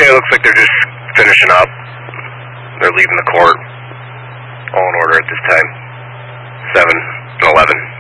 Okay, it looks like they're just finishing up. They're leaving the court. All in order at this time. 7 and 11.